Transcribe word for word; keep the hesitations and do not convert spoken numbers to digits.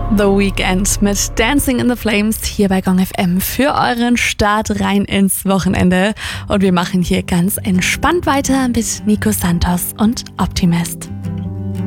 The Weeknd mit Dancing in the Flames hier bei Gong F M für euren Start rein ins Wochenende. Und wir machen hier ganz entspannt weiter mit Nico Santos und Optimist.